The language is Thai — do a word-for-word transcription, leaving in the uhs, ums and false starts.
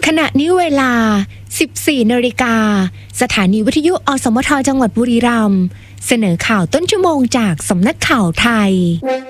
ขณะนี้เวลา สิบสี่นาฬิกา สถานีวิทยุอสมทจังหวัดบุรีรัมย์เสนอข่าวต้นชั่วโมงจากสำนักข่าวไทย